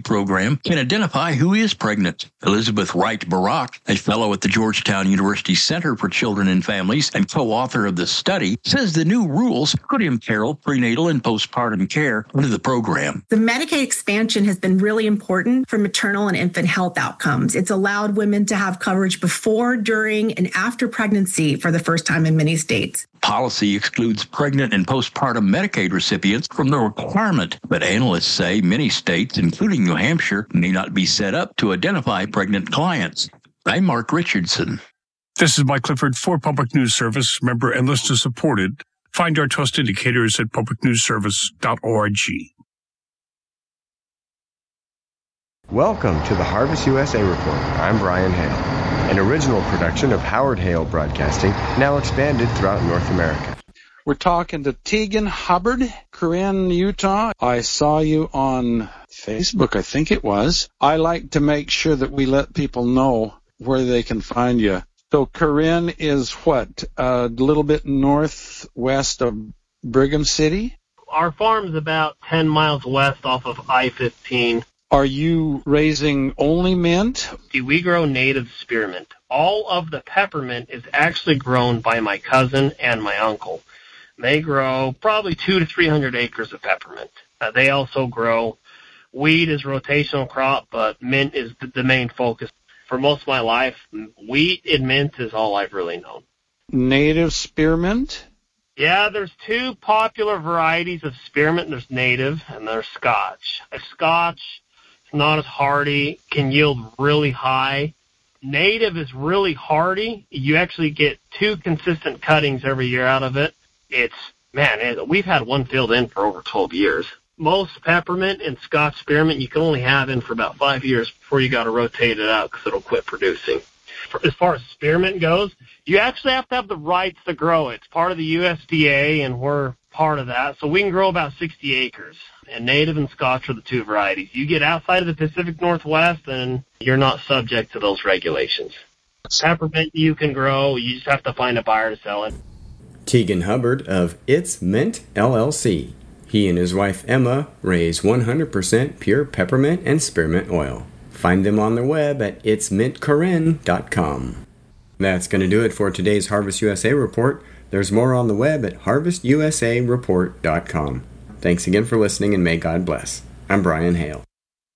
program can identify who is pregnant. Elizabeth Wright Barak, a fellow at the Georgetown University Center for Children and Families and co-author of the study, says the new rules could imperil prenatal and postpartum care under the program. The Medicaid expansion has been really important for maternal and infant health outcomes. It's allowed women to have coverage before, during, and after pregnancy for the first time in many states. Policy excludes pregnant and postpartum Medicaid recipients from the requirement, but analysts say many states, including New Hampshire, may not be set up to identify pregnant clients. I'm Mark Richardson. This is Mike Clifford for Public News Service, member and listener supported. Find our trust indicators at publicnewsservice.org. Welcome to the Harvest USA Report. I'm Brian Hale, an original production of Howard Hale Broadcasting, now expanded throughout North America. We're talking to Tegan Hubbard, Corinne, Utah. I saw you on Facebook, I think it was. I like to make sure that we let people know where they can find you. So Corinne is what, a little bit northwest of Brigham City? Our farm's about 10 miles west off of I-15. Are you raising only mint? We grow native spearmint. All of the peppermint is actually grown by my cousin and my uncle. They grow probably 200 to 300 acres of peppermint. They also grow wheat as rotational crop, but mint is the main focus. For most of my life, wheat and mint is all I've really known. Native spearmint? Yeah, there's two popular varieties of spearmint. There's native and there's Scotch. Scotch is not as hardy, can yield really high. Native is really hardy. You actually get 2 consistent cuttings every year out of it. We've had one field in for over 12 years. Most peppermint and Scotch spearmint you can only have in for about 5 years before you got to rotate it out because it'll quit producing. As far as spearmint goes, you actually have to have the rights to grow it. It's part of the USDA, and we're part of that. So we can grow about 60 acres. And native and Scotch are the 2 varieties. You get outside of the Pacific Northwest, and you're not subject to those regulations. Peppermint you can grow. You just have to find a buyer to sell it. Tegan Hubbard of It's Mint LLC. He and his wife Emma raise 100% pure peppermint and spearmint oil. Find them on their web at itsmintcorinne.com. That's going to do it for today's Harvest USA Report. There's more on the web at harvestusareport.com. Thanks again for listening, and may God bless. I'm Brian Hale.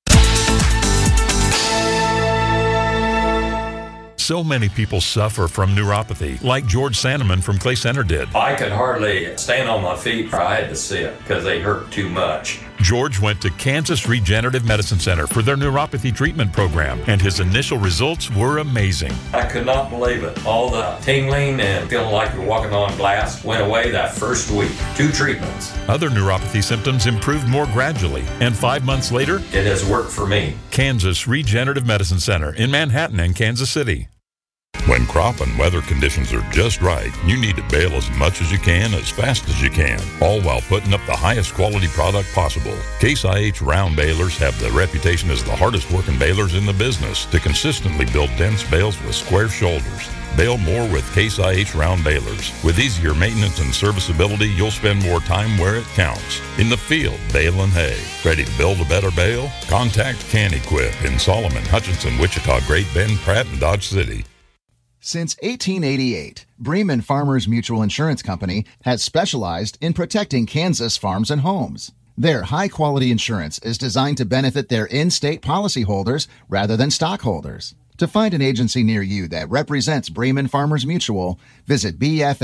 So many people suffer from neuropathy, like George Sandeman from Clay Center did. I could hardly stand on my feet. I had to sit because they hurt too much. George went to Kansas Regenerative Medicine Center for their neuropathy treatment program, and his initial results were amazing. I could not believe it. All the tingling and feeling like you're walking on glass went away that first week. 2 treatments. Other neuropathy symptoms improved more gradually, and 5 months later, it has worked for me. Kansas Regenerative Medicine Center in Manhattan and Kansas City. When crop and weather conditions are just right, you need to bale as much as you can, as fast as you can, all while putting up the highest quality product possible. Case IH round balers have the reputation as the hardest working balers in the business to consistently build dense bales with square shoulders. Bale more with Case IH round balers. With easier maintenance and serviceability, you'll spend more time where it counts. In the field, baling hay. Ready to build a better bale? Contact Can-Equip in Solomon, Hutchinson, Wichita, Great Bend, Pratt, and Dodge City. Since 1888, Bremen Farmers Mutual Insurance Company has specialized in protecting Kansas farms and homes. Their high-quality insurance is designed to benefit their in-state policyholders rather than stockholders. To find an agency near you that represents Bremen Farmers Mutual, visit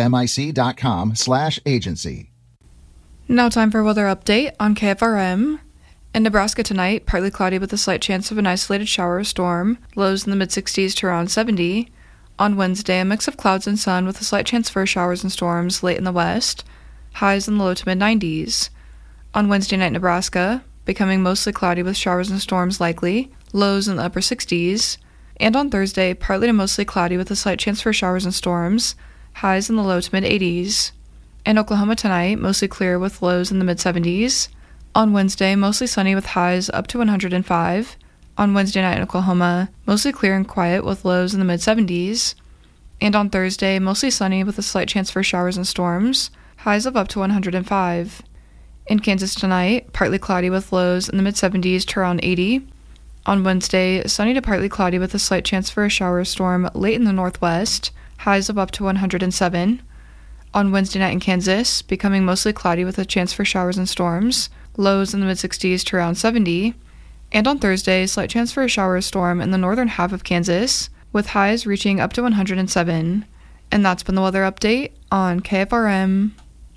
bfmic.com/agency. Now time for a weather update on KFRM. In Nebraska tonight, partly cloudy with a slight chance of an isolated shower or storm, lows in the mid-60s to around 70. On Wednesday, a mix of clouds and sun with a slight chance for showers and storms late in the west, highs in the low to mid-90s. On Wednesday night, Nebraska, becoming mostly cloudy with showers and storms likely, lows in the upper 60s. And on Thursday, partly to mostly cloudy with a slight chance for showers and storms, highs in the low to mid-80s. In Oklahoma tonight, mostly clear with lows in the mid-70s. On Wednesday, mostly sunny with highs up to 105. On Wednesday night in Oklahoma, mostly clear and quiet with lows in the mid-70s. And on Thursday, mostly sunny with a slight chance for showers and storms, highs of up to 105. In Kansas tonight, partly cloudy with lows in the mid-70s to around 80. On Wednesday, sunny to partly cloudy with a slight chance for a shower storm late in the northwest, highs of up to 107. On Wednesday night in Kansas, becoming mostly cloudy with a chance for showers and storms, lows in the mid-60s to around 70. And on Thursday, slight chance for a shower or storm in the northern half of Kansas, with highs reaching up to 107. And that's been the weather update on KFRM.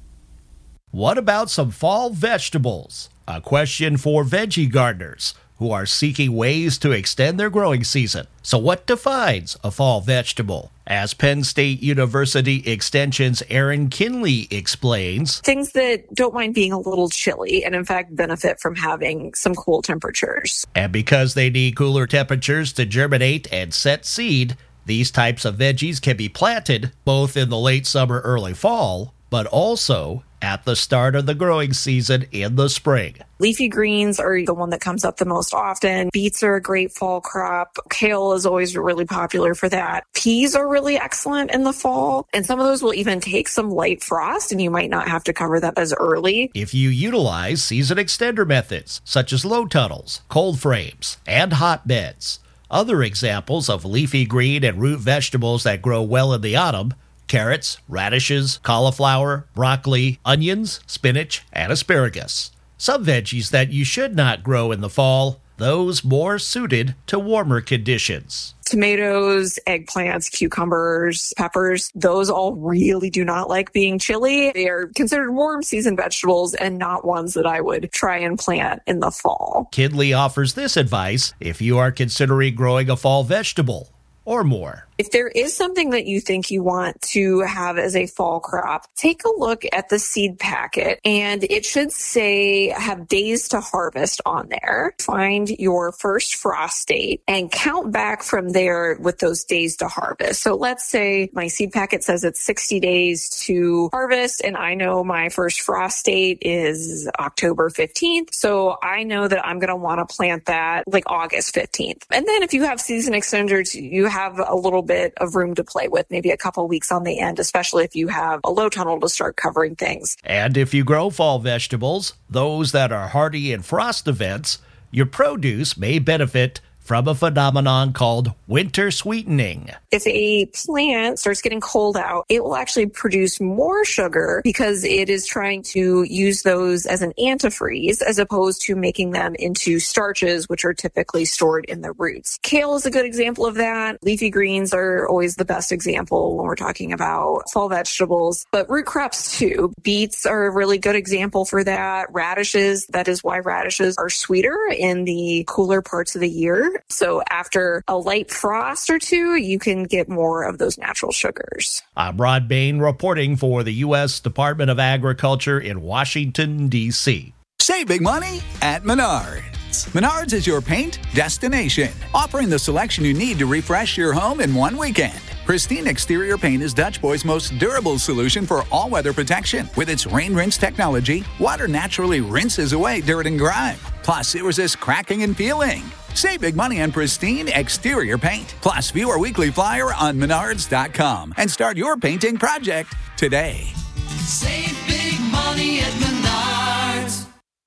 What about some fall vegetables? A question for veggie gardeners who are seeking ways to extend their growing season. So what defines a fall vegetable? As Penn State University Extension's Erin Kinley explains, things that don't mind being a little chilly and in fact benefit from having some cool temperatures. And because they need cooler temperatures to germinate and set seed, these types of veggies can be planted both in the late summer, early fall, but also at the start of the growing season in the spring. Leafy greens are the one that comes up the most often. Beets are a great fall crop. Kale is always really popular for that. Peas are really excellent in the fall, and some of those will even take some light frost, and you might not have to cover them as early. If you utilize season extender methods, such as low tunnels, cold frames, and hotbeds. Other examples of leafy green and root vegetables that grow well in the autumn: carrots, radishes, cauliflower, broccoli, onions, spinach, and asparagus. Some veggies that you should not grow in the fall, those more suited to warmer conditions. Tomatoes, eggplants, cucumbers, peppers, those all really do not like being chilly. They are considered warm season vegetables and not ones that I would try and plant in the fall. Kinley offers this advice if you are considering growing a fall vegetable or more. If there is something that you think you want to have as a fall crop, take a look at the seed packet, and it should say have days to harvest on there. Find your first frost date and count back from there with those days to harvest. So let's say my seed packet says it's 60 days to harvest, and I know my first frost date is October 15th. So I know that I'm going to want to plant that like August 15th. And then if you have season extenders, you have a little bit of room to play with, maybe a couple weeks on the end, especially if you have a low tunnel to start covering things. And if you grow fall vegetables, those that are hardy in frost events, your produce may benefit from a phenomenon called winter sweetening. If a plant starts getting cold out, it will actually produce more sugar because it is trying to use those as an antifreeze as opposed to making them into starches, which are typically stored in the roots. Kale is a good example of that. Leafy greens are always the best example when we're talking about fall vegetables, but root crops too. Beets are a really good example for that. Radishes, that is why radishes are sweeter in the cooler parts of the year. So after a light frost or two, you can get more of those natural sugars. I'm Rod Bain reporting for the U.S. Department of Agriculture in Washington, D.C. Save big money at Menards. Menards is your paint destination, offering the selection you need to refresh your home in one weekend. Pristine Exterior Paint is Dutch Boy's most durable solution for all-weather protection. With its rain rinse technology, water naturally rinses away dirt and grime. Plus, it resists cracking and peeling. Save big money on Pristine Exterior Paint. Plus, view our weekly flyer on Menards.com and start your painting project today. Save big money at Menards.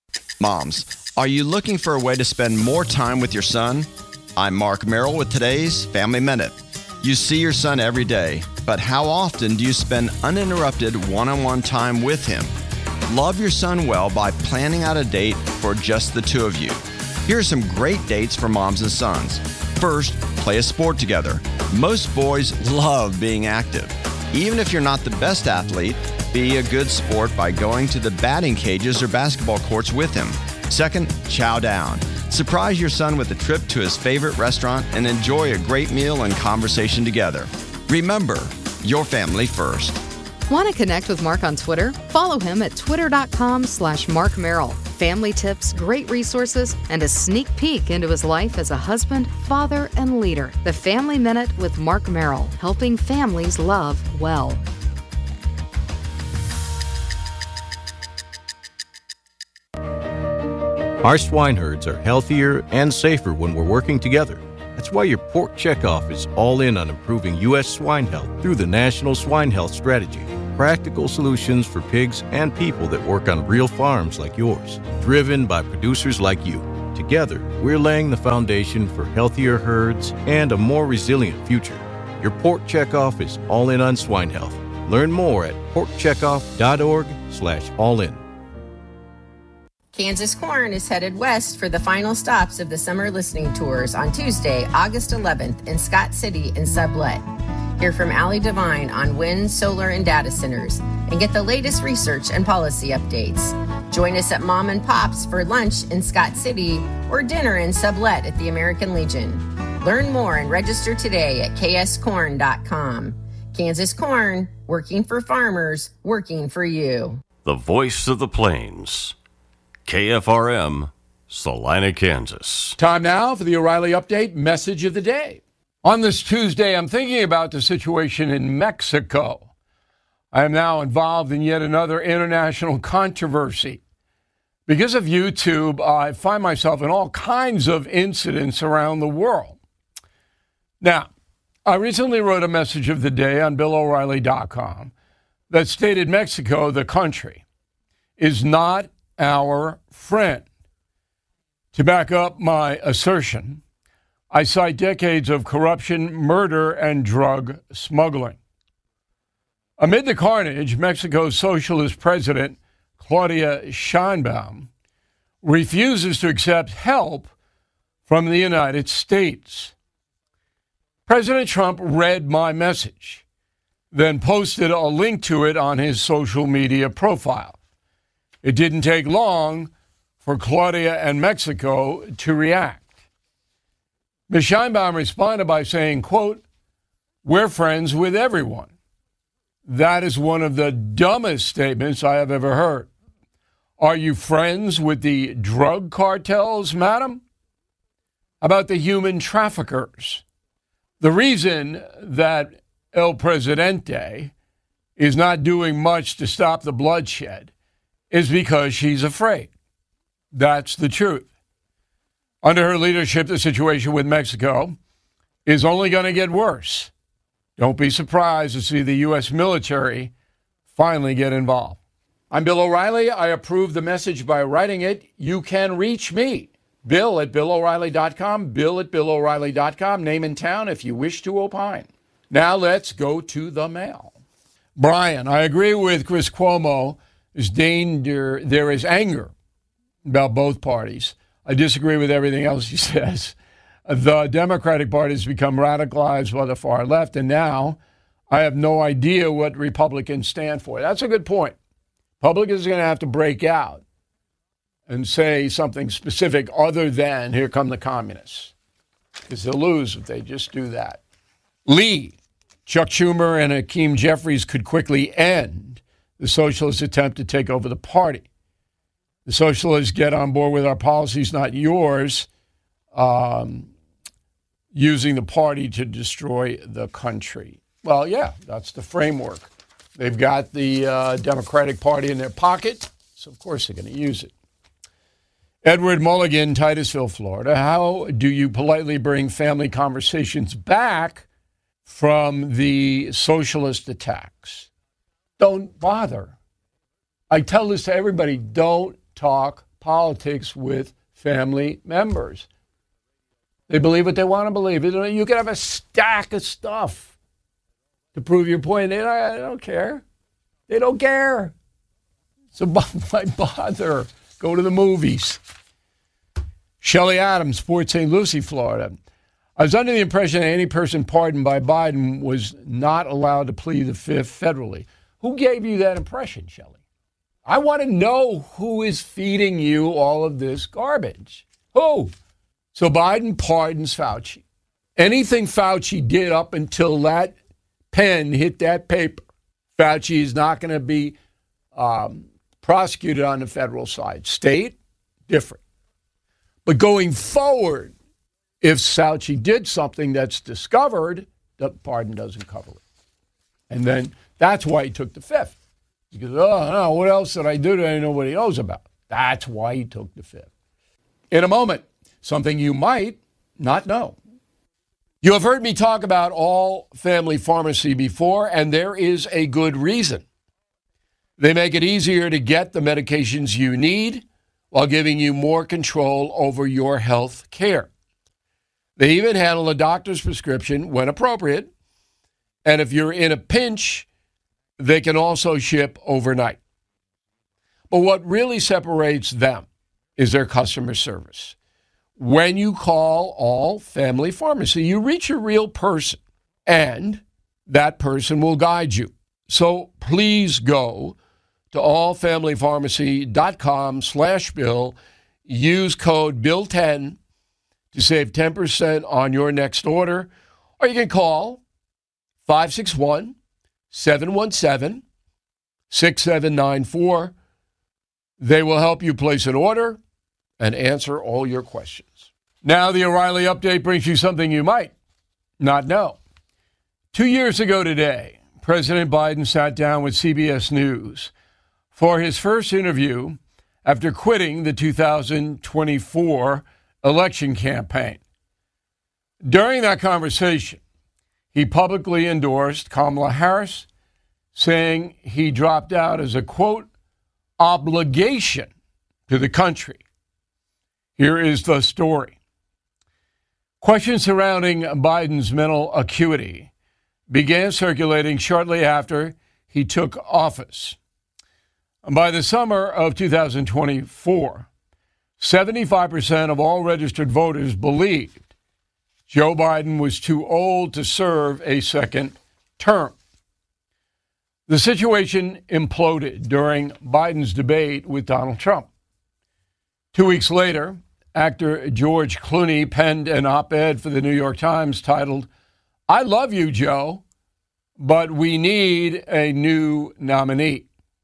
Moms, are you looking for a way to spend more time with your son? I'm Mark Merrill with today's Family Minute. You see your son every day, but how often do you spend uninterrupted one-on-one time with him? Love your son well by planning out a date for just the two of you. Here are some great dates for moms and sons. First, play a sport together. Most boys love being active. Even if you're not the best athlete, be a good sport by going to the batting cages or basketball courts with him. Second, chow down. Surprise your son with a trip to his favorite restaurant and enjoy a great meal and conversation together. Remember, your family first. Want to connect with Mark on Twitter? Follow him at twitter.com/Mark Merrill. Family tips, great resources, and a sneak peek into his life as a husband, father, and leader. The Family Minute with Mark Merrill, helping families love well. Our swine herds are healthier and safer when we're working together. That's why your pork checkoff is all in on improving U.S. swine health through the National Swine Health Strategy. Practical solutions for pigs and people that work on real farms like yours, driven by producers like you. together, we're laying the foundation for healthier herds and a more resilient future. Your Pork Checkoff is all in on swine health. Learn more at porkcheckoff.org/allin. Kansas Corn is headed west for the final stops of the summer listening tours on Tuesday, August 11th in Scott City and Sublet. Hear from Allie Devine on wind, solar, and data centers, and get the latest research and policy updates. Join us at Mom and Pop's for lunch in Scott City or dinner in Sublet at the American Legion. Learn more and register today at kscorn.com. Kansas Corn, working for farmers, working for you. The voice of the plains. KFRM, Salina, Kansas. Time now for the O'Reilly Update message of the day. On this Tuesday, I'm thinking about the situation in Mexico. I am now involved in yet another international controversy. Because of YouTube, I find myself in all kinds of incidents around the world. Now, I recently wrote a message of the day on BillO'Reilly.com that stated Mexico, the country, is not our friend. To back up my assertion, I cite decades of corruption, murder, and drug smuggling. Amid the carnage, Mexico's socialist president, Claudia Sheinbaum, refuses to accept help from the United States. President Trump read my message, then posted a link to it on his social media profile. It didn't take long for Claudia and Mexico to react. Ms. Sheinbaum responded by saying, quote, "We're friends with everyone." That is one of the dumbest statements I have ever heard. Are you friends with the drug cartels, madam? How about the human traffickers? The reason that El Presidente is not doing much to stop the bloodshed is because she's afraid. That's the truth. Under her leadership, the situation with Mexico is only going to get worse. Don't be surprised to see the U.S. military finally get involved. I'm Bill O'Reilly. I approve the message by writing it. You can reach me, Bill at BillO'Reilly.com, Bill at BillO'Reilly.com, name and town if you wish to opine. Now let's go to the mail. Brian, I agree with Chris Cuomo. There is anger about both parties. I disagree with everything else he says. The Democratic Party has become radicalized by the far left, and now I have no idea what Republicans stand for. That's a good point. Republicans are going to have to break out and say something specific other than, here come the communists. Because they'll lose if they just do that. Lee, Chuck Schumer and Hakeem Jeffries could quickly end the socialist attempt to take over the party. The socialists get on board with our policies, not yours, using the party to destroy the country. Well, yeah, that's the framework. They've got the Democratic Party in their pocket, so of course they're going to use it. Edward Mulligan, Titusville, Florida. How do you politely bring family conversations back from the socialist attacks? Don't bother. I tell this to everybody, don't talk politics with family members. They believe what they want to believe. You can have a stack of stuff to prove your point. They don't care. They don't care. So why bother? Go to the movies. Shelley Adams, Port St. Lucie, Florida. I was under the impression that any person pardoned by Biden was not allowed to plead the Fifth federally. Who gave you that impression, Shelley? I want to know who is feeding you all of this garbage. Who? So Biden pardons Fauci. Anything Fauci did up until that pen hit that paper, Fauci is not going to be prosecuted on the federal side. State, different. But going forward, if Fauci did something that's discovered, the pardon doesn't cover it. And then that's why he took the Fifth. Because, no, what else did I do that nobody knows about? That's why he took the Fifth. In a moment, something you might not know. You have heard me talk about All Family Pharmacy before, and there is a good reason. They make it easier to get the medications you need while giving you more control over your health care. They even handle a doctor's prescription when appropriate, and if you're in a pinch, they can also ship overnight. But what really separates them is their customer service. When you call All Family Pharmacy, you reach a real person, and that person will guide you. So please go to allfamilypharmacy.com/bill. Use code BILL10 to save 10% on your next order. Or you can call 561-717-6794. They will help you place an order and answer all your questions. Now the O'Reilly Update brings you something you might not know. 2 years ago today, President Biden sat down with CBS News for his first interview after quitting the 2024 election campaign. During that conversation, he publicly endorsed Kamala Harris, saying he dropped out as a, quote, obligation to the country. Here is the story. Questions surrounding Biden's mental acuity began circulating shortly after he took office. By the summer of 2024, 75% of all registered voters believed Joe Biden was too old to serve a second term. The situation imploded during Biden's debate with Donald Trump. 2 weeks later, actor George Clooney penned an op-ed for the New York Times titled, "I love you, Joe, but we need a new nominee."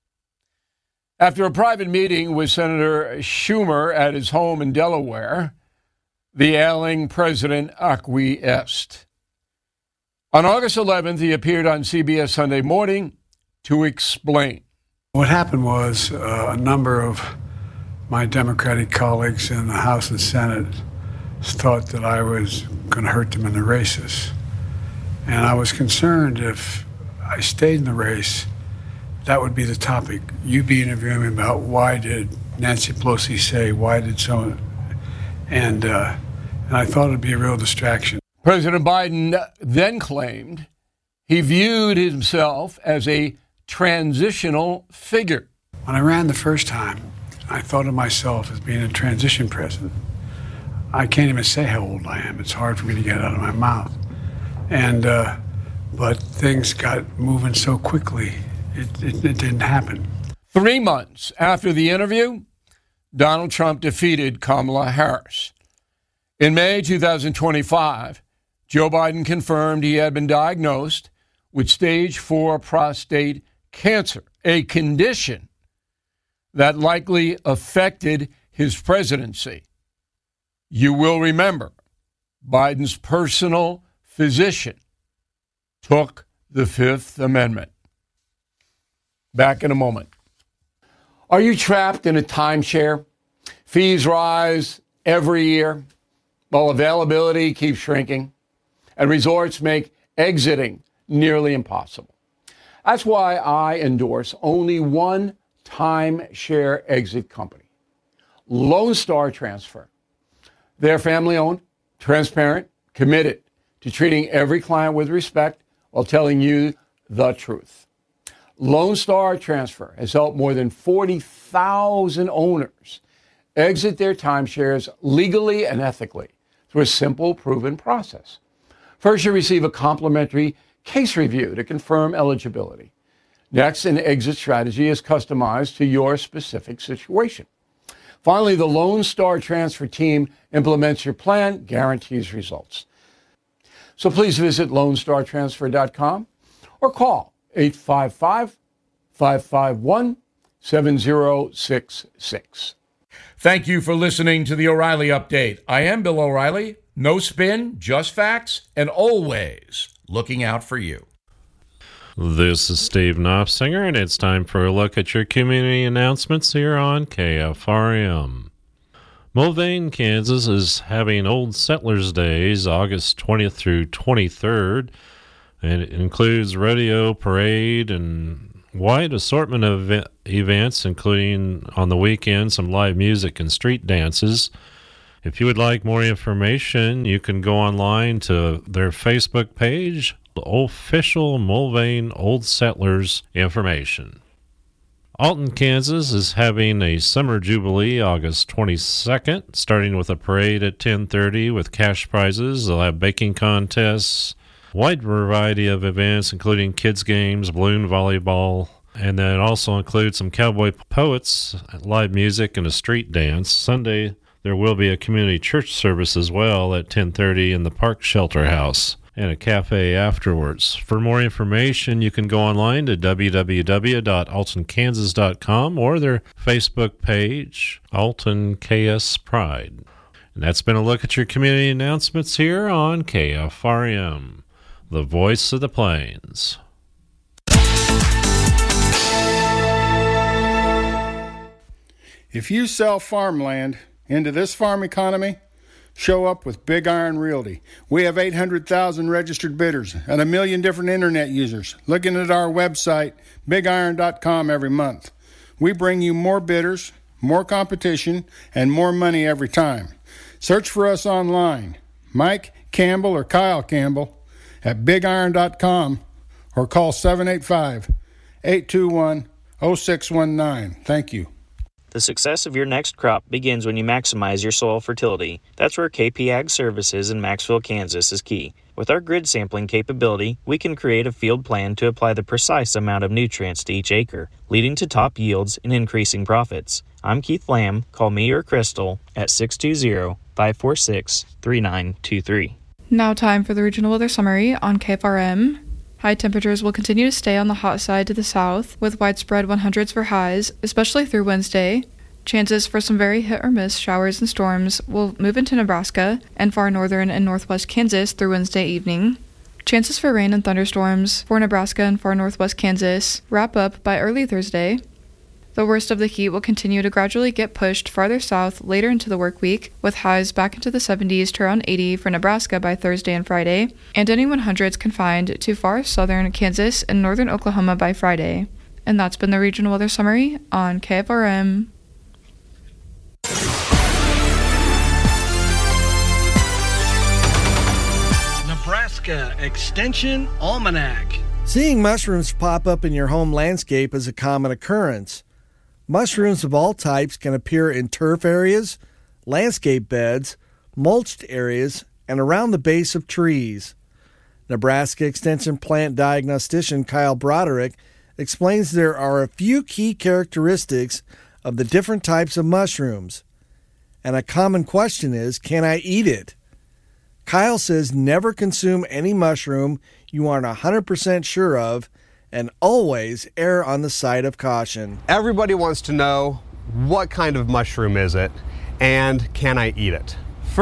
After a private meeting with Senator Schumer at his home in Delaware, the ailing president acquiesced. On August 11th, he appeared on CBS Sunday Morning to explain. What happened was a number of my Democratic colleagues in the House and Senate thought that I was going to hurt them in the races. And I was concerned if I stayed in the race, that would be the topic. You'd be interviewing me about why did Nancy Pelosi say, why did someone, and I thought it'd be a real distraction. President Biden then claimed he viewed himself as a transitional figure. When I ran the first time, I thought of myself as being a transition president. I can't even say how old I am. It's hard for me to get out of my mouth. And but things got moving so quickly, it didn't happen. 3 months after the interview, Donald Trump defeated Kamala Harris. In May 2025, Joe Biden confirmed he had been diagnosed with stage 4 prostate cancer, a condition that likely affected his presidency. You will remember Biden's personal physician took the Fifth Amendment. Back in a moment. Are you trapped in a timeshare? Fees rise every year while availability keeps shrinking, and resorts make exiting nearly impossible. That's why I endorse only one timeshare exit company, Lone Star Transfer. They're family-owned, transparent, committed to treating every client with respect while telling you the truth. Lone Star Transfer has helped more than 40,000 owners exit their timeshares legally and ethically through a simple, proven process. First, you receive a complimentary case review to confirm eligibility. Next, an exit strategy is customized to your specific situation. Finally, the Lone Star Transfer team implements your plan, guarantees results. So please visit LoneStarTransfer.com or call 855-551-7066. Thank you for listening to the O'Reilly Update. I am Bill O'Reilly. No spin, just facts, and always looking out for you. This is Steve Knopfsinger, and it's time for a look at your community announcements here on KFRM. Mulvane, Kansas is having Old Settlers Days, August 20th through 23rd, and it includes rodeo, parade, and wide assortment of events, including on the weekend some live music and street dances. If you would like more information, you can go online to their Facebook page, the official Mulvane Old Settlers information. Alton, Kansas is having a summer jubilee August 22nd, starting with a parade at 10:30 with cash prizes. They'll have baking contests, wide variety of events, including kids games, balloon volleyball, and then also includes some cowboy poets, live music, and a street dance. Sunday, there will be a community church service as well at 10:30 in the Park Shelter House, and a cafe afterwards. For more information, you can go online to www.altonkansas.com or their Facebook page, Alton KS Pride. And that's been a look at your community announcements here on KFRM, the voice of the plains. If you sell farmland into this farm economy, show up with Big Iron Realty. We have 800,000 registered bidders and 1 million different internet users looking at our website, bigiron.com, every month. We bring you more bidders, more competition, and more money every time. Search for us online, Mike Campbell or Kyle Campbell at bigiron.com, or call 785-821-0619. Thank you. The success of your next crop begins when you maximize your soil fertility. That's where KP Ag Services in Maxville, Kansas is key. With our grid sampling capability, we can create a field plan to apply the precise amount of nutrients to each acre, leading to top yields and increasing profits. I'm Keith Lamb. Call me or Crystal at 620-546-3923. Now time for the regional weather summary on KFRM. High temperatures will continue to stay on the hot side to the south, with widespread 100s for highs, especially through Wednesday. Chances for some very hit-or-miss showers and storms will move into Nebraska and far northern and northwest Kansas through Wednesday evening. Chances for rain and thunderstorms for Nebraska and far northwest Kansas wrap up by early Thursday. The worst of the heat will continue to gradually get pushed farther south later into the work week, with highs back into the 70s to around 80 for Nebraska by Thursday and Friday, and any 100s confined to far southern Kansas and northern Oklahoma by Friday. And that's been the regional weather summary on KFRM. Nebraska Extension Almanac. Seeing mushrooms pop up in your home landscape is a common occurrence. Mushrooms of all types can appear in turf areas, landscape beds, mulched areas, and around the base of trees. Nebraska Extension plant diagnostician Kyle Broderick explains there are a few key characteristics of the different types of mushrooms. And a common question is, can I eat it? Kyle says never consume any mushroom you aren't 100% sure of, and always err on the side of caution. Everybody wants to know, what kind of mushroom is it, and can I eat it?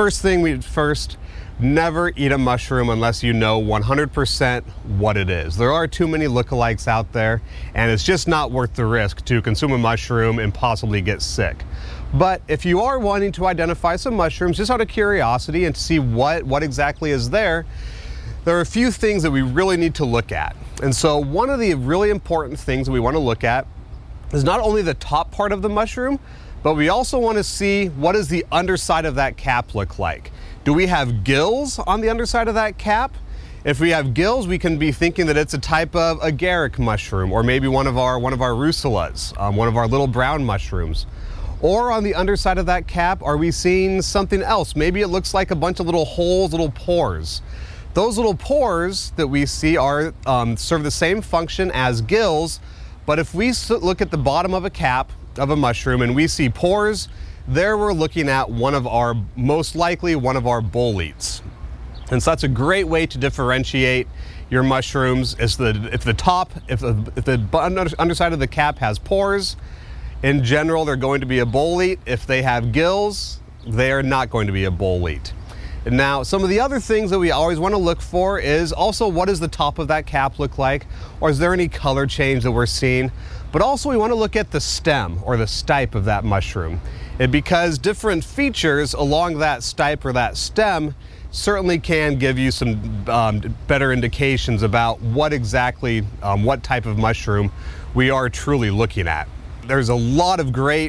Never eat a mushroom unless you know 100% what it is. There are too many lookalikes out there, and it's just not worth the risk to consume a mushroom and possibly get sick. But if you are wanting to identify some mushrooms just out of curiosity and to see what exactly is there are a few things that we really need to look at. And so one of the really important things that we want to look at is not only the top part of the mushroom, but we also want to see what does the underside of that cap look like. Do we have gills on the underside of that cap? If we have gills, we can be thinking that it's a type of agaric mushroom, or maybe one of our rusulas, one of our little brown mushrooms. Or on the underside of that cap, are we seeing something else? Maybe it looks like a bunch of little holes, little pores. Those little pores that we see are serve the same function as gills, but if we look at the bottom of a cap of a mushroom and we see pores, there we're looking at most likely one of our boletes. And so that's a great way to differentiate your mushrooms. If the underside of the cap has pores, in general they're going to be a bolete. If they have gills, they are not going to be a bolete. Now, some of the other things that we always want to look for is also, what does the top of that cap look like? Or is there any color change that we're seeing? But also we want to look at the stem or the stipe of that mushroom. And because different features along that stipe or that stem certainly can give you some better indications about what exactly, what type of mushroom we are truly looking at. There's a lot of great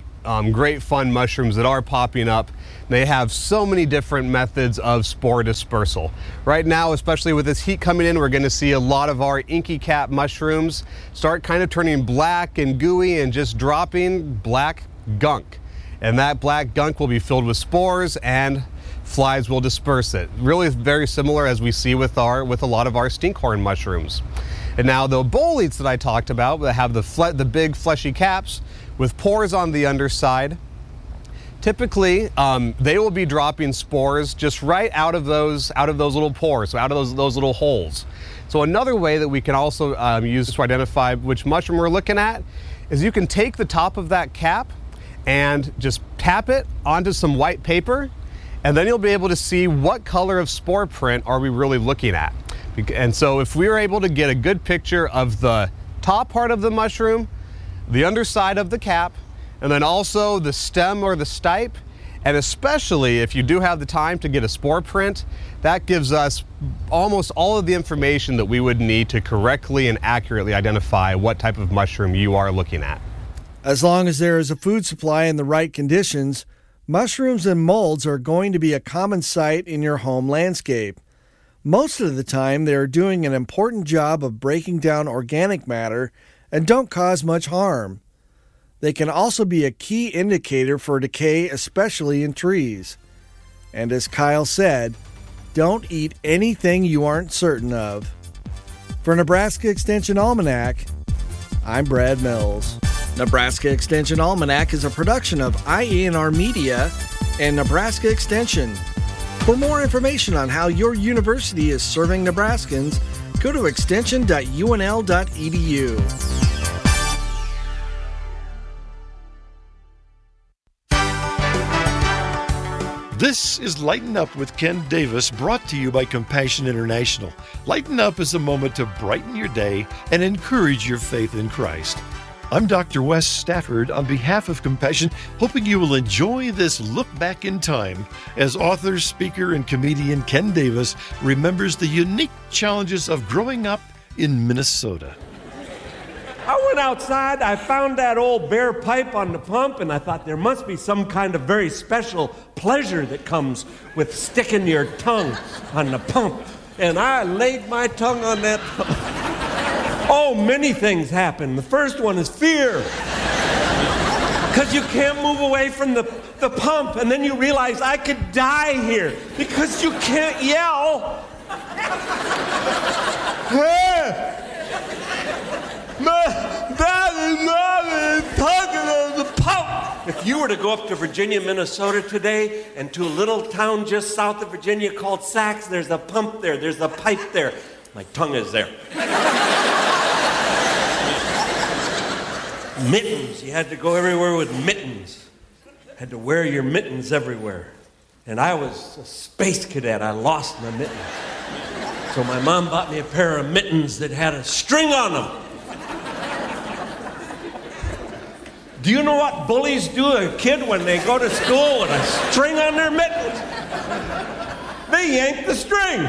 fun mushrooms that are popping up. They have so many different methods of spore dispersal. Right now, especially with this heat coming in, we're going to see a lot of our inky cap mushrooms start kind of turning black and gooey and just dropping black gunk. And that black gunk will be filled with spores and flies will disperse it. Really very similar as we see with a lot of our stinkhorn mushrooms. And now the boletes that I talked about that have the big fleshy caps with pores on the underside, typically they will be dropping spores just right out of those little pores, so out of those little holes. So another way that we can also use to identify which mushroom we're looking at is you can take the top of that cap and just tap it onto some white paper, and then you'll be able to see what color of spore print are we really looking at. And so if we were able to get a good picture of the top part of the mushroom, the underside of the cap, and then also the stem or the stipe, and especially if you do have the time to get a spore print, that gives us almost all of the information that we would need to correctly and accurately identify what type of mushroom you are looking at. As long as there is a food supply in the right conditions, mushrooms and molds are going to be a common sight in your home landscape. Most of the time, they are doing an important job of breaking down organic matter and don't cause much harm. They can also be a key indicator for decay, especially in trees. And as Kyle said, don't eat anything you aren't certain of. For Nebraska Extension Almanac, I'm Brad Mills. Nebraska Extension Almanac is a production of IENR Media and Nebraska Extension. For more information on how your university is serving Nebraskans, go to extension.unl.edu. This is Lighten Up with Ken Davis, brought to you by Compassion International. Lighten Up is a moment to brighten your day and encourage your faith in Christ. I'm Dr. Wes Stafford on behalf of Compassion, hoping you will enjoy this look back in time as author, speaker, and comedian Ken Davis remembers the unique challenges of growing up in Minnesota. I went outside, I found that old bare pipe on the pump, and I thought there must be some kind of very special pleasure that comes with sticking your tongue on the pump. And I laid my tongue on that pump. Oh, many things happen. The first one is fear. Because you can't move away from the pump, and then you realize I could die here because you can't yell. Hey! Daddy, talking on the pump. If you were to go up to Virginia, Minnesota today, and to a little town just south of Virginia called Sax, there's a pump there, there's a pipe there. My tongue is there. Mittens. You had to go everywhere with mittens. Had to wear your mittens everywhere. And I was a space cadet. I lost my mittens. So my mom bought me a pair of mittens that had a string on them. Do you know what bullies do to a kid when they go to school with a string on their mittens? They yank the string.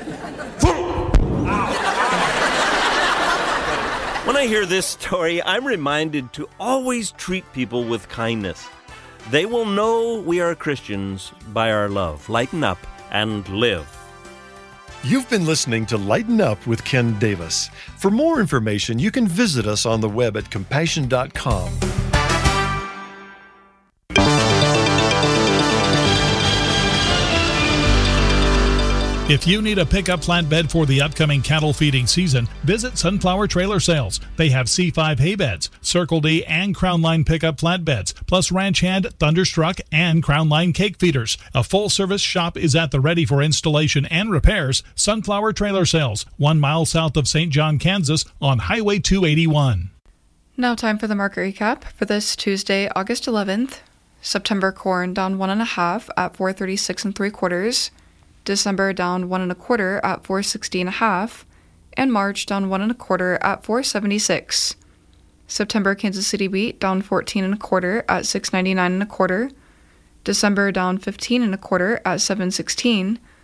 When I hear this story, I'm reminded to always treat people with kindness. They will know we are Christians by our love. Lighten up and live. You've been listening to Lighten Up with Ken Davis. For more information, you can visit us on the web at compassion.com. If you need a pickup flatbed for the upcoming cattle feeding season, visit Sunflower Trailer Sales. They have C5 hay beds, Circle D and Crown Line pickup flatbeds, plus Ranch Hand, Thunderstruck, and Crown Line cake feeders. A full-service shop is at the ready for installation and repairs. Sunflower Trailer Sales, 1 mile south of St. John, Kansas, on Highway 281. Now time for the market recap for this Tuesday, August 11th. September corn down 1.5 at 436 3/4. December down 1 1/4 at 460 1/2, and March down 1 1/4 at 476. September Kansas City wheat down 14 1/4 at 699 1/4. December down 15 1/4 at 716,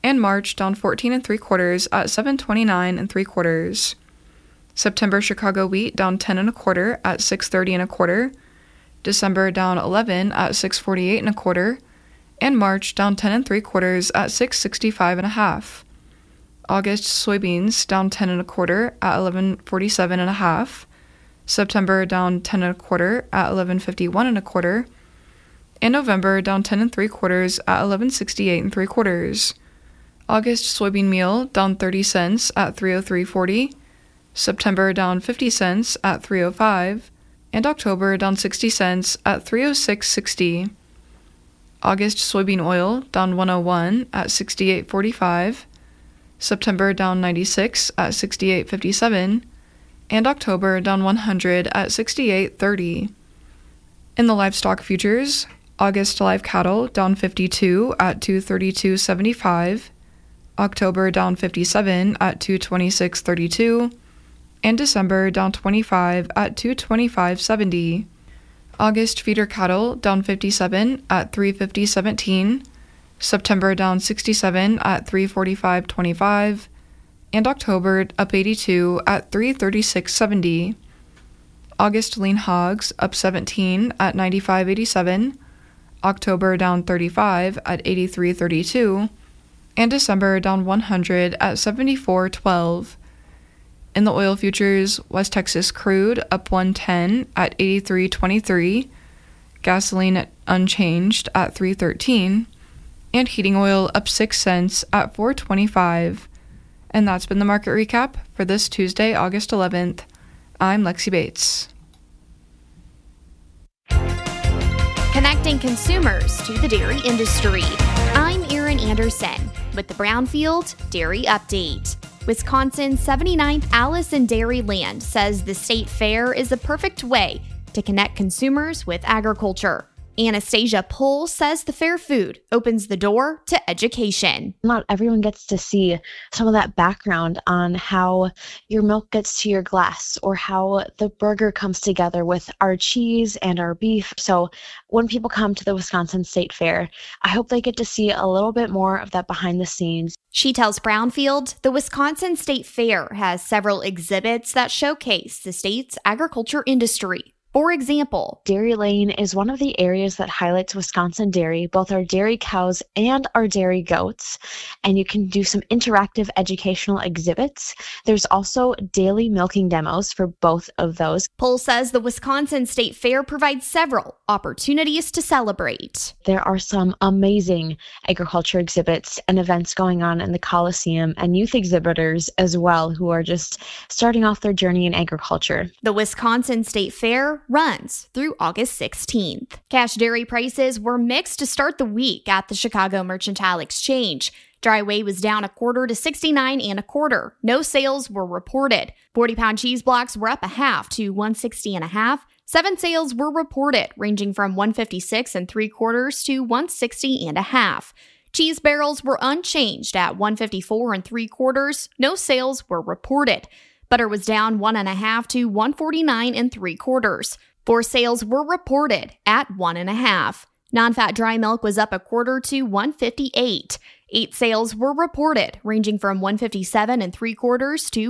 and March down 14 3/4 at 729 3/4. September Chicago wheat down 10 1/4 at 630 1/4. December down 11 at 648 1/4, and March down 10 3/4 at 665 1/2. August soybeans down 10 1/4 at 1147 1/2. September down 10 1/4 at 1151 1/4, and November down 10 3/4 at 1168 3/4. August soybean meal down 30 cents at 303.40. September down 50 cents at 305, and October down 60 cents at 306.60. August soybean oil down 101 at 68.45. September down 96 at 68.57, and October down 100 at 68.30. In the livestock futures, August live cattle down 52 at 232.75, October down 57 at 226.32, and December down 25 at 225.70. August feeder cattle down 57 at 350.17, September down 67 at 345.25, and October up 82 at 336.70. August lean hogs up 17 at 95.87, October down 35 at 83.32, and December down 100 at 74.12. In the oil futures, West Texas crude up 110 at 83.23, gasoline unchanged at 3.13, and heating oil up 6 cents at 4.25. And that's been the market recap for this Tuesday, August 11th. I'm Lexi Bates. Connecting consumers to the dairy industry. I'm Erin Anderson with the Brownfield Dairy Update. Wisconsin's 79th Allison Dairyland says the state fair is the perfect way to connect consumers with agriculture. Anastasia Pohl says the fair food opens the door to education. Not everyone gets to see some of that background on how your milk gets to your glass or how the burger comes together with our cheese and our beef. So when people come to the Wisconsin State Fair, I hope they get to see a little bit more of that behind the scenes. She tells Brownfield the Wisconsin State Fair has several exhibits that showcase the state's agriculture industry. For example, Dairy Lane is one of the areas that highlights Wisconsin dairy, both our dairy cows and our dairy goats, and you can do some interactive educational exhibits. There's also daily milking demos for both of those. Pohl says the Wisconsin State Fair provides several opportunities to celebrate. There are some amazing agriculture exhibits and events going on in the Coliseum, and youth exhibitors as well who are just starting off their journey in agriculture. The Wisconsin State Fair runs through August 16th. Cash dairy prices were mixed to start the week at the Chicago Mercantile Exchange. Dry whey was down 1/4 to 69 1/4. No sales were reported. 40-pound cheese blocks were up 1/2 to 160 1/2. 7 sales were reported, ranging from 156 3/4 to 160 1/2. Cheese barrels were unchanged at 154 3/4. No sales were reported. Butter was down 1 1/2 to 149 3/4. 4 sales were reported at 1 1/2. Non-fat dry milk was up 1/4 to 158. 8 sales were reported, ranging from 157 3/4 to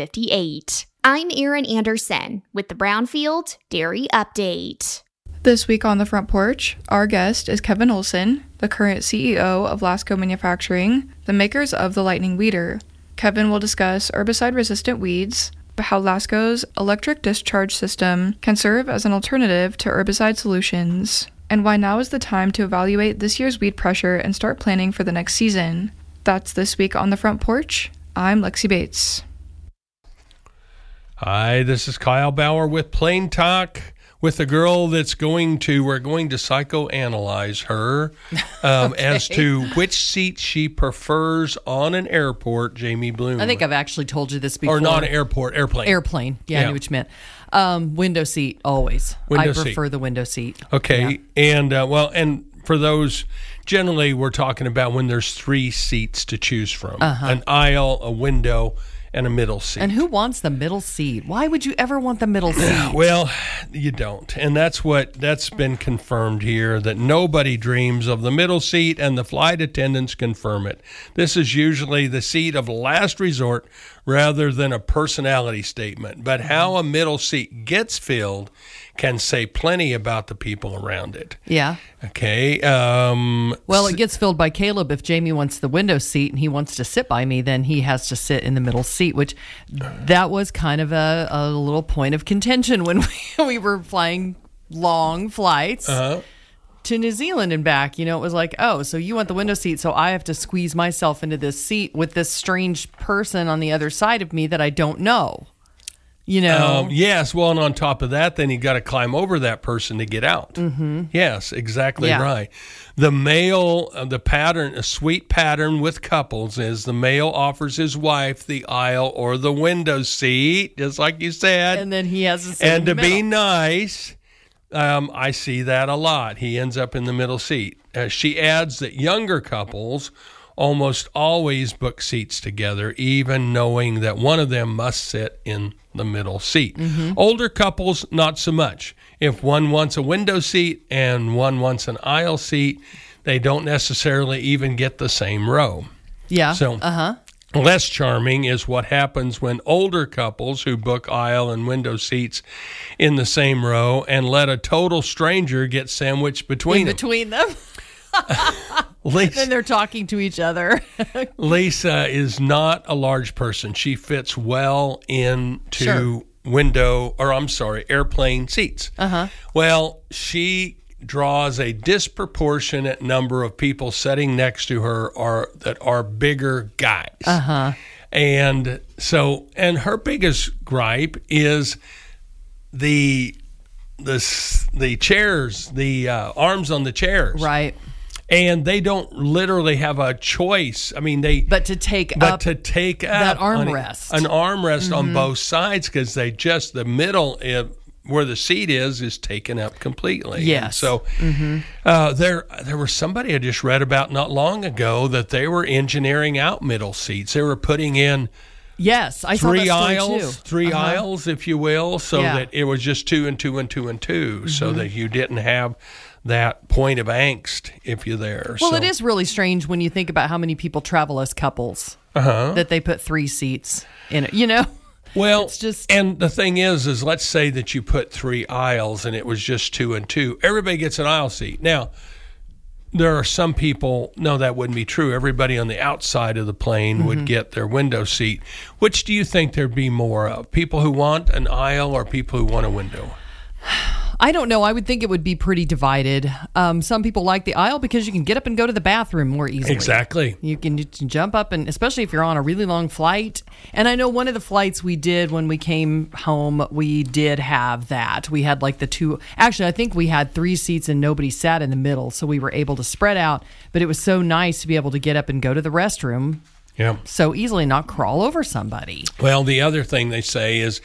158. I'm Erin Anderson with the Brownfield Dairy Update. This week on the Front Porch, our guest is Kevin Olson, the current CEO of Lasco Manufacturing, the makers of the Lightning Weeder. Kevin will discuss herbicide-resistant weeds, how Lasco's electric discharge system can serve as an alternative to herbicide solutions, and why now is the time to evaluate this year's weed pressure and start planning for the next season. That's this week on the Front Porch. I'm Lexi Bates. Hi, this is Kyle Bauer with Plain Talk. With the girl we're going to psychoanalyze her as to which seat she prefers on an airport, Jamie Bloom. I think I've actually told you this before. Or not an airport, airplane. Airplane. Yeah, I knew what you meant. Window seat, always. I prefer the window seat. Okay. Yeah. And for those, generally we're talking about when there's 3 seats to choose from. An aisle, a window, and a middle seat. And who wants the middle seat? Why would you ever want the middle seat? Well, you don't. And that's been confirmed here, that nobody dreams of the middle seat, and the flight attendants confirm it. This is usually the seat of last resort rather than a personality statement. But how a middle seat gets filled can say plenty about the people around it. Yeah. Okay. Well, it gets filled by Caleb. If Jamie wants the window seat and he wants to sit by me, then he has to sit in the middle seat, which that was kind of a little point of contention when we were flying long flights to New Zealand and back. You know, it was like, oh, so you want the window seat, so I have to squeeze myself into this seat with this strange person on the other side of me that I don't know. You know? Yes. Well, and on top of that, then you got to climb over that person to get out. Mm-hmm. Yes, exactly right. The male, the pattern, a sweet pattern with couples is the male offers his wife the aisle or the window seat, just like you said. And then he has to sit and in the to be middle. nice, I see that a lot. He ends up in the middle seat. She adds that younger couples almost always book seats together, even knowing that one of them must sit in the middle seat. Mm-hmm. Older couples, not so much. If one wants a window seat and one wants an aisle seat, they don't necessarily even get the same row. Yeah. So less charming is what happens when older couples who book aisle and window seats in the same row and let a total stranger get sandwiched between them. Lisa, then they're talking to each other. Lisa is not a large person. She fits well into airplane seats. Well, she draws a disproportionate number of people sitting next to her that are bigger guys. And so, and her biggest gripe is the chairs, the arms on the chairs. Right. And they don't literally have a choice. I mean, But to take up that armrest. An armrest on both sides, because the middle where the seat is taken up completely. Yes. And so there was somebody I just read about not long ago that they were engineering out middle seats. They were putting in Yes, I saw that story too. Three aisles, if you will, so that it was just 2 and 2 and 2 and 2, so that you didn't have that point of angst if you're there. Well, it is really strange when you think about how many people travel as couples, that they put 3 seats in it, you know? Well, it's just, and the thing is let's say that you put 3 aisles and it was just 2 and 2. Everybody gets an aisle seat. Now, there are some people, no, that wouldn't be true. Everybody on the outside of the plane would get their window seat. Which do you think there'd be more of? People who want an aisle or people who want a window? I don't know. I would think it would be pretty divided. Some people like the aisle because you can get up and go to the bathroom more easily. Exactly. You can jump up, and especially if you're on a really long flight. And I know one of the flights we did when we came home, we did have that. We had like the 2. Actually, I think we had 3 seats and nobody sat in the middle, so we were able to spread out. But it was so nice to be able to get up and go to the restroom. Yeah. So easily, not crawl over somebody. Well, the other thing they say is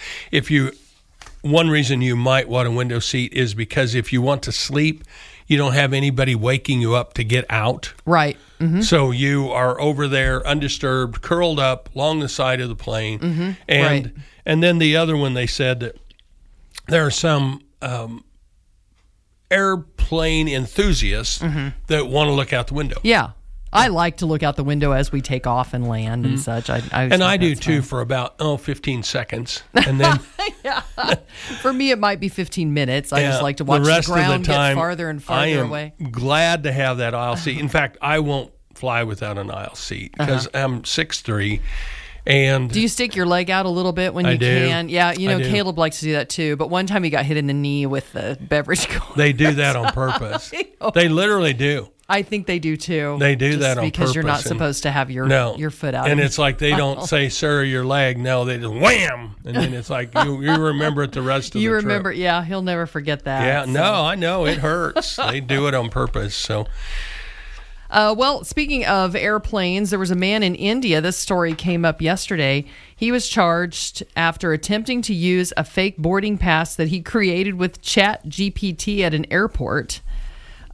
one reason you might want a window seat is because if you want to sleep, you don't have anybody waking you up to get out. Right. Mm-hmm. So you are over there undisturbed, curled up along the side of the plane. And then the other one, they said that there are some airplane enthusiasts that want to look out the window. Yeah. I like to look out the window as we take off and land and such. I do too for about 15 seconds, and then for me it might be 15 minutes. I just like to watch the ground get farther and farther away. I am glad to have that aisle seat. In fact, I won't fly without an aisle seat because I'm 6'3". And do you stick your leg out a little bit when you can? Yeah, Caleb likes to do that too. But one time he got hit in the knee with the beverage cooler. They do that on purpose. They literally do. I think they do too. They do that on purpose. Because you're not supposed to have your foot out. And it's like they don't say, sir, your leg. No, they just wham. And then it's like you remember it the rest of the trip. You remember, yeah, he'll never forget that. Yeah, no, I know. It hurts. They do it on purpose. So. Well, speaking of airplanes, there was a man in India. This story came up yesterday. He was charged after attempting to use a fake boarding pass that he created with ChatGPT at an airport.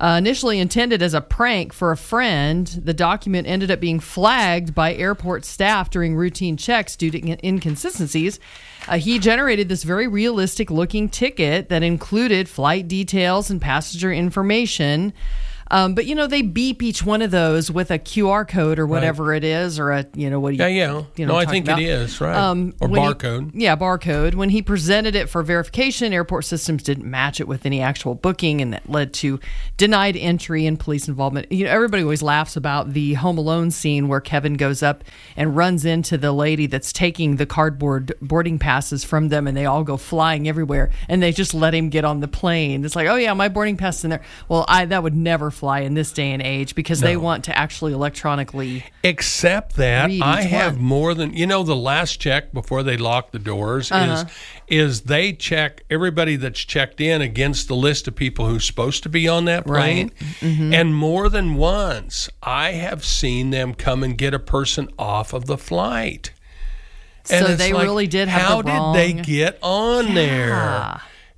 Initially intended as a prank for a friend, the document ended up being flagged by airport staff during routine checks due to inconsistencies. He generated this very realistic-looking ticket that included flight details and passenger information. But, they beep each one of those with a QR code or whatever it is, or a, what do you... No, I think it is, right. Or barcode. Barcode. When he presented it for verification, airport systems didn't match it with any actual booking, and that led to denied entry and police involvement. Everybody always laughs about the Home Alone scene where Kevin goes up and runs into the lady that's taking the cardboard boarding passes from them, and they all go flying everywhere, and they just let him get on the plane. It's like, oh, yeah, my boarding pass is in there. Well, that would never fly in this day and age because they want to actually electronically. Except that I have more than the last check before they lock the doors is they check everybody that's checked in against the list of people who's supposed to be on that plane. Right. Mm-hmm. And more than once I have seen them come and get a person off of the flight. And so they really did have how the wrong... did they get on there?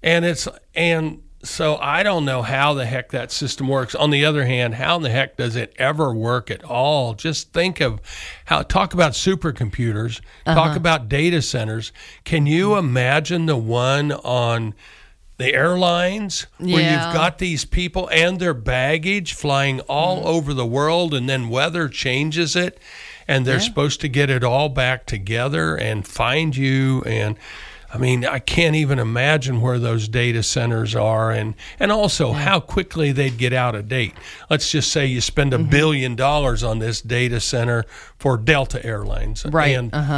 And so I don't know how the heck that system works. On the other hand, how in the heck does it ever work at all? Just think of talk about supercomputers, talk about data centers. Can you imagine the one on the airlines where you've got these people and their baggage flying all over the world, and then weather changes it, and they're supposed to get it all back together and find you? And I mean, I can't even imagine where those data centers are, and also how quickly they'd get out of date. Let's just say you spend $1 billion on this data center for Delta Airlines. Right.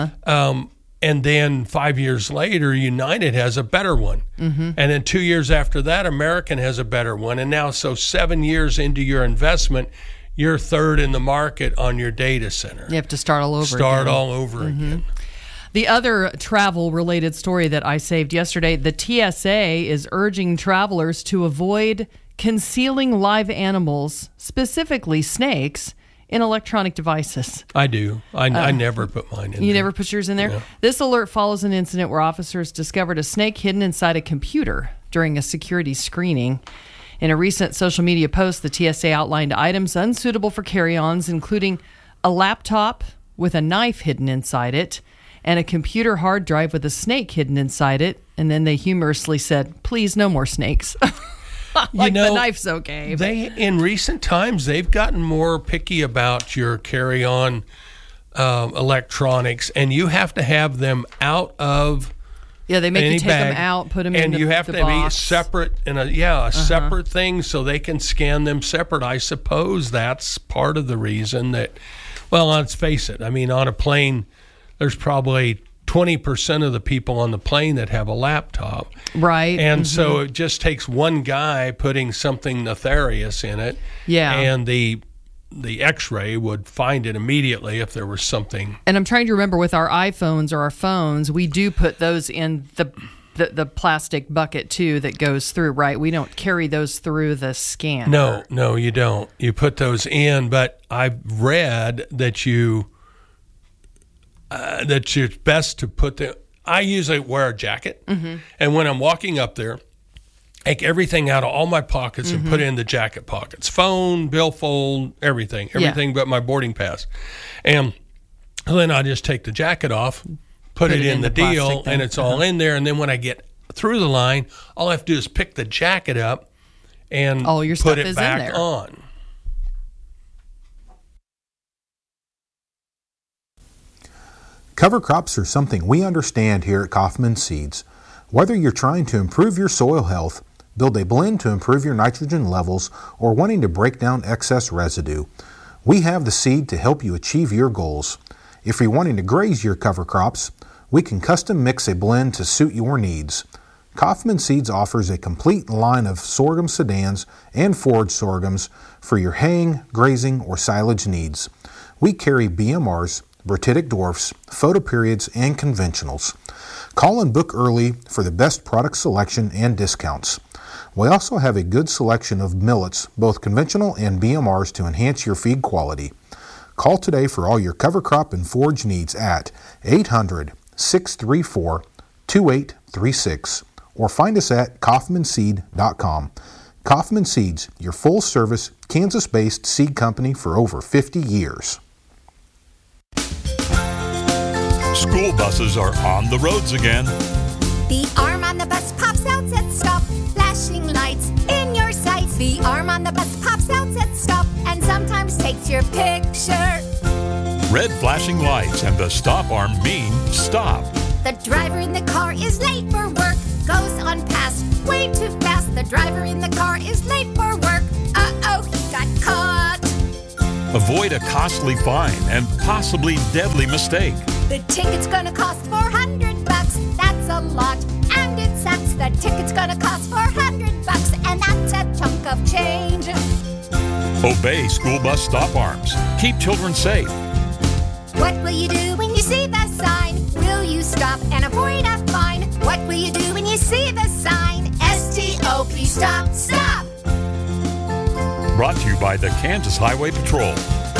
And then 5 years later, United has a better one. And then 2 years after that, American has a better one. And now, so 7 years into your investment, you're third in the market on your data center. You have to start all over again. The other travel-related story that I saved yesterday, the TSA is urging travelers to avoid concealing live animals, specifically snakes, in electronic devices. I do. I never put mine in there. You never put yours in there? No. This alert follows an incident where officers discovered a snake hidden inside a computer during a security screening. In a recent social media post, the TSA outlined items unsuitable for carry-ons, including a laptop with a knife hidden inside it, and a computer hard drive with a snake hidden inside it. And then they humorously said, please, no more snakes. The knife's okay. In recent times, they've gotten more picky about your carry-on electronics, and you have to have them out of they make you take bag, them out, put them in the box. And you have to be separate in a separate thing so they can scan them separate. I suppose that's part of the reason that, well, let's face it. I mean, on a plane, there's probably 20% of the people on the plane that have a laptop. Right. And so it just takes one guy putting something nefarious in it. Yeah. And the X-ray would find it immediately if there was something. And I'm trying to remember with our iPhones or our phones, we do put those in the plastic bucket too that goes through, right? We don't carry those through the scanner. No, you don't. You put those in, but I've read that that it's best to put I usually wear a jacket, and when I'm walking up there, take everything out of all my pockets and put it in the jacket pockets. Phone, billfold, everything but my boarding pass. And then I just take the jacket off, put it in the deal, and it's all in there. And then when I get through the line, all I have to do is pick the jacket up and all your put stuff it is back in there. on. Cover crops are something we understand here at Kaufman Seeds. Whether you're trying to improve your soil health, build a blend to improve your nitrogen levels, or wanting to break down excess residue, we have the seed to help you achieve your goals. If you're wanting to graze your cover crops, we can custom mix a blend to suit your needs. Kaufman Seeds offers a complete line of sorghum sedans and forage sorghums for your haying, grazing, or silage needs. We carry BMRs, Bratitic dwarfs, photoperiods, and conventionals. Call and book early for the best product selection and discounts. We also have a good selection of millets, both conventional and BMRs, to enhance your feed quality. Call today for all your cover crop and forage needs at 800-634-2836 or find us at kaufmanseed.com. Kaufman Seeds, your full-service, Kansas-based seed company for over 50 years. School buses are on the roads again. The arm on the bus pops out, says stop, flashing lights in your sights. The arm on the bus pops out, says stop, and sometimes takes your picture. Red flashing lights and the stop arm mean stop. The driver in the car is late for work, goes on past way too fast. The driver in the car is late for work. Uh-oh, he got caught. Avoid a costly fine and possibly deadly mistake. The ticket's gonna cost $400. That's a lot, and it sucks. The ticket's gonna cost $400, and that's a chunk of change. Obey school bus stop arms. Keep children safe. What will you do when you see the sign? Will you stop and avoid a fine? What will you do when you see the sign? S-T-O-P, stop, stop! Brought to you by the Kansas Highway Patrol.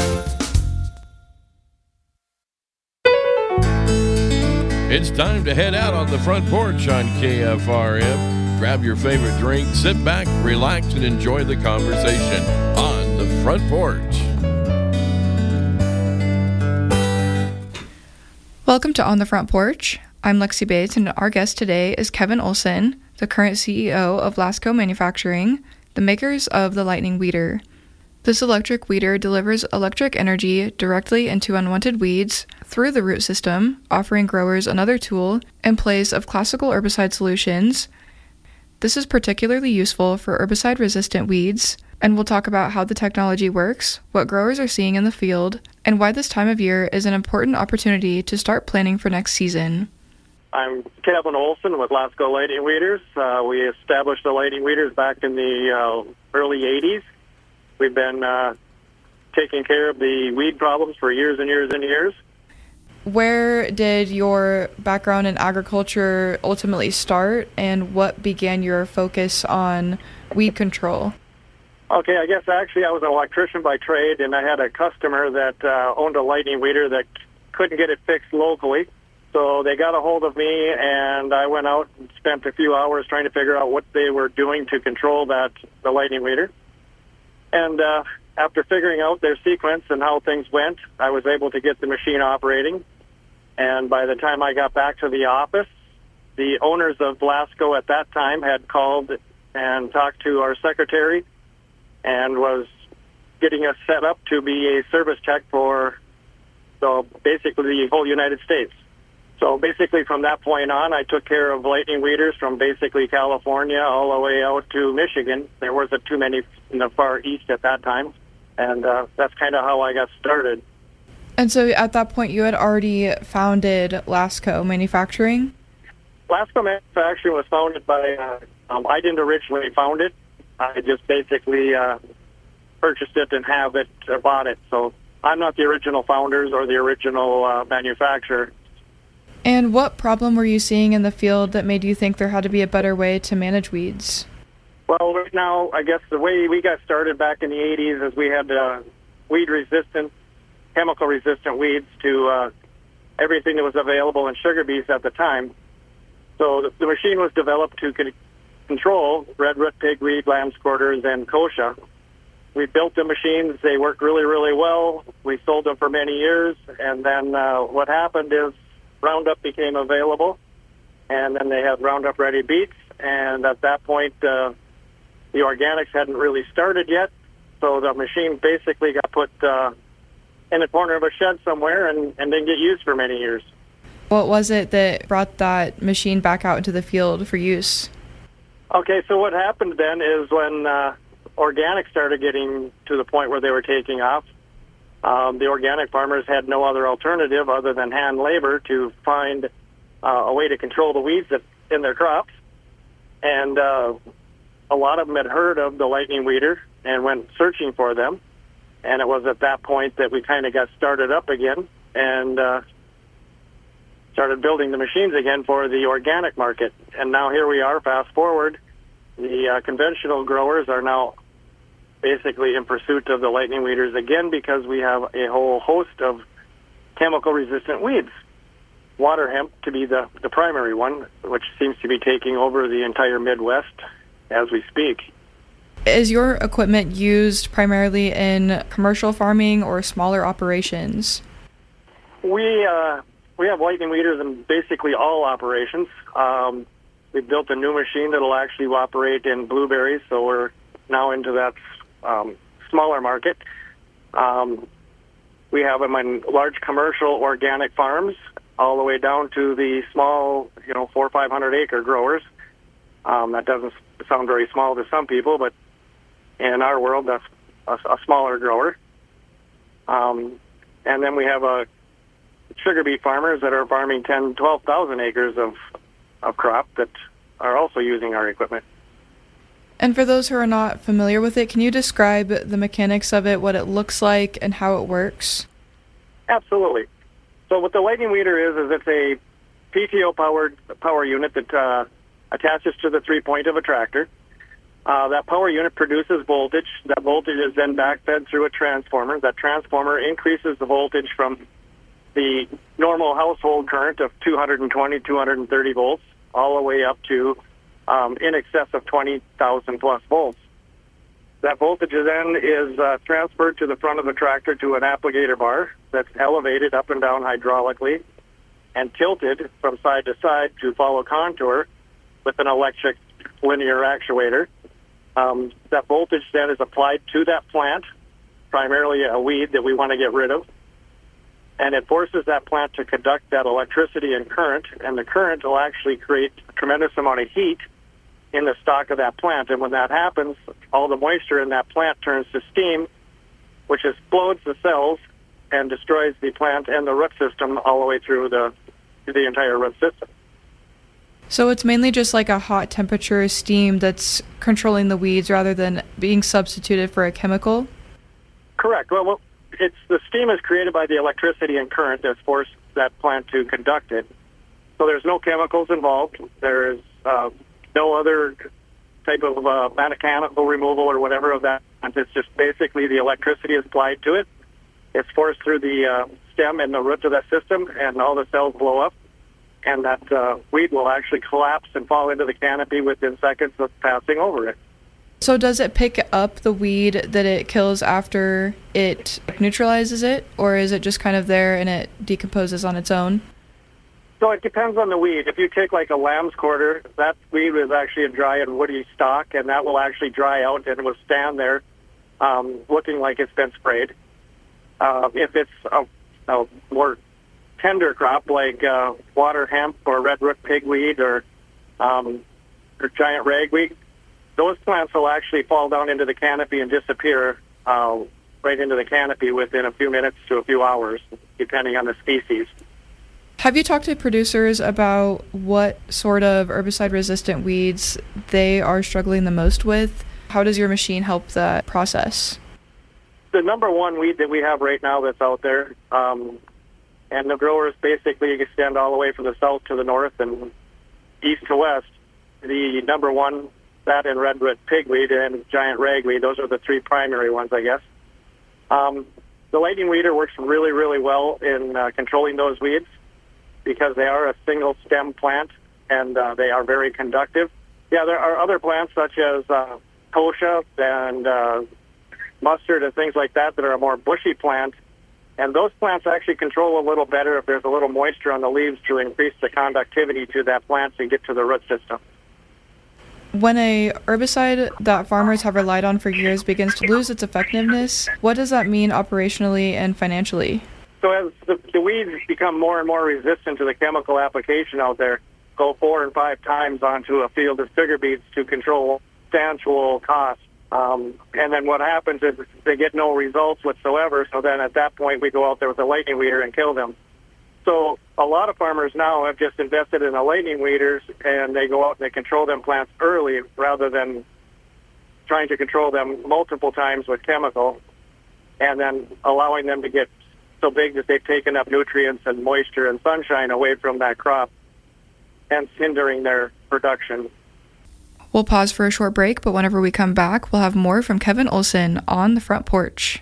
It's time to head out on the front porch on KFRM. Grab your favorite drink, sit back, relax, and enjoy the conversation on the front porch. Welcome to On the Front Porch. I'm Lexi Bates, and our guest today is Kevin Olson, the current CEO of Lasco Manufacturing, the makers of the Lightning Weeder. This electric weeder delivers electric energy directly into unwanted weeds through the root system, offering growers another tool in place of classical herbicide solutions. This is particularly useful for herbicide-resistant weeds, and we'll talk about how the technology works, what growers are seeing in the field, and why this time of year is an important opportunity to start planning for next season. I'm Kevin Olson with Lasco Lightning Weeders. We established the Lightning Weeders back in the early 80s. We've been taking care of the weed problems for years and years and years. Where did your background in agriculture ultimately start, and what began your focus on weed control? Okay, I guess actually I was an electrician by trade, and I had a customer that owned a Lightning Weeder that couldn't get it fixed locally. So they got a hold of me, and I went out and spent a few hours trying to figure out what they were doing to control the Lightning Weeder. And after figuring out their sequence and how things went, I was able to get the machine operating. And by the time I got back to the office, the owners of Lasco at that time had called and talked to our secretary and was getting us set up to be a service tech for basically the whole United States. So basically from that point on, I took care of Lightning Weeders from basically California all the way out to Michigan. There wasn't too many in the far east at that time, and that's kind of how I got started. And so at that point, you had already founded Lasco Manufacturing? Lasco Manufacturing was founded by, I didn't originally found it. I just basically purchased it and bought it. So I'm not the original founders or the original manufacturer. And what problem were you seeing in the field that made you think there had to be a better way to manage weeds? Well, right now, I guess the way we got started back in the 80s is we had weed-resistant, chemical-resistant weeds to everything that was available in sugar beets at the time. So the machine was developed to control red root pigweed, lamb's quarters, and kochia. We built the machines. They worked really, really well. We sold them for many years. And then what happened is Roundup became available, and then they had Roundup Ready beets. And at that point, the organics hadn't really started yet. So the machine basically got put in a corner of a shed somewhere and didn't get used for many years. What was it that brought that machine back out into the field for use? Okay, so what happened then is when organics started getting to the point where they were taking off, the organic farmers had no other alternative other than hand labor to find a way to control the weeds in their crops. And a lot of them had heard of the Lightning Weeder and went searching for them. And it was at that point that we kind of got started up again and started building the machines again for the organic market. And now here we are, fast forward. The conventional growers are now basically in pursuit of the Lightning Weeders again because we have a whole host of chemical-resistant weeds. Water hemp to be the primary one, which seems to be taking over the entire Midwest as we speak. Is your equipment used primarily in commercial farming or smaller operations? We have lightning weeders in basically all operations. We built a new machine that'll actually operate in blueberries, so we're now into that smaller market. We have them in large commercial organic farms, all the way down to the small, 400 or 500 acre growers. That doesn't sound very small to some people, but in our world, that's a smaller grower. And then we have sugar beet farmers that are farming 10,000, 12,000 acres of crop that are also using our equipment. And for those who are not familiar with it, can you describe the mechanics of it, what it looks like, and how it works? Absolutely. So what the lightning weeder is it's a PTO-powered power unit that attaches to the 3-point of a tractor. That power unit produces voltage. That voltage is then backfed through a transformer. That transformer increases the voltage from the normal household current of 220, 230 volts, all the way up to in excess of 20,000 plus volts. That voltage then is transferred to the front of the tractor to an applicator bar that's elevated up and down hydraulically and tilted from side to side to follow contour with an electric linear actuator. That voltage then is applied to that plant, primarily a weed that we want to get rid of, and it forces that plant to conduct that electricity and current, and the current will actually create a tremendous amount of heat in the stalk of that plant. And when that happens, all the moisture in that plant turns to steam, which explodes the cells and destroys the plant and the root system all the way through the entire root system. So it's mainly just like a hot temperature steam that's controlling the weeds rather than being substituted for a chemical? Correct. Well, the steam is created by the electricity and current that's forced that plant to conduct it. So there's no chemicals involved. There is no other type of mechanical removal or whatever of that. It's just basically the electricity is applied to it. It's forced through the stem and the root of that system, and all the cells blow up. And that weed will actually collapse and fall into the canopy within seconds of passing over it. So does it pick up the weed that it kills after it neutralizes it, or is it just kind of there and it decomposes on its own? So it depends on the weed. If you take like a lamb's quarter, that weed is actually a dry and woody stalk, and that will actually dry out and it will stand there looking like it's been sprayed. If it's a more tender crop like water hemp or red root pigweed or giant ragweed, those plants will actually fall down into the canopy and disappear right into the canopy within a few minutes to a few hours, depending on the species. Have you talked to producers about what sort of herbicide-resistant weeds they are struggling the most with? How does your machine help that process? The number one weed that we have right now that's out there, and the growers basically extend all the way from the south to the north and east to west. The number one, that and red root pigweed and giant ragweed, those are the three primary ones, I guess. The lightning weeder works really, really well in controlling those weeds because they are a single stem plant and they are very conductive. Yeah, there are other plants such as kochia and mustard and things like that that are a more bushy plant. And those plants actually control a little better if there's a little moisture on the leaves to increase the conductivity to that plant and get to the root system. When a herbicide that farmers have relied on for years begins to lose its effectiveness, what does that mean operationally and financially? So as the weeds become more and more resistant to the chemical application out there, go 4 and 5 times onto a field of sugar beets to control substantial costs. And then what happens is they get no results whatsoever. So then at that point, we go out there with a lightning weeder and kill them. So a lot of farmers now have just invested in the lightning weeders, and they go out and they control them plants early rather than trying to control them multiple times with chemical and then allowing them to get so big that they've taken up nutrients and moisture and sunshine away from that crop, hence hindering their production. We'll pause for a short break, but whenever we come back, we'll have more from Kevin Olson on the Front Porch.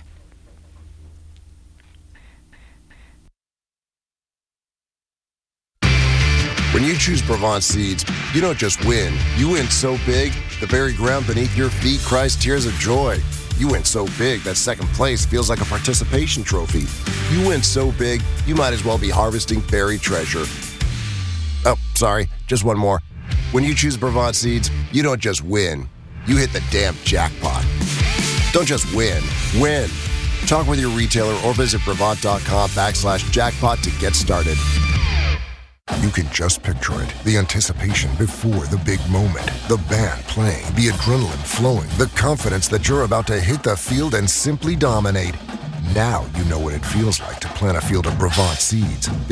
When When you choose Brevant seeds, you don't just win. You win so big, the very ground beneath your feet cries tears of joy. You win so big that second place feels like a participation trophy. You win so big, you might as well be harvesting buried treasure. Oh, sorry, just one more. When you choose Brevant seeds, you don't just win. You hit the damn jackpot. Don't just win. Win. Talk with your retailer or visit Brevant.com/jackpot to get started. You can just picture it. The anticipation before the big moment. The band playing, the adrenaline flowing, the confidence that you're about to hit the field and simply dominate. Now you know what it feels like to plant a field of Brevant seeds.